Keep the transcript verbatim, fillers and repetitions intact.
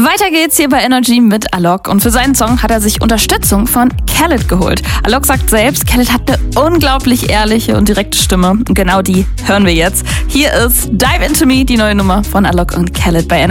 Weiter geht's hier bei Energy mit Alok und für seinen Song hat er sich Unterstützung von Khaled geholt. Alok sagt selbst, Khaled hat eine unglaublich ehrliche und direkte Stimme und genau die hören wir jetzt. Hier ist Dive Into Me, die neue Nummer von Alok und Khaled bei Energy.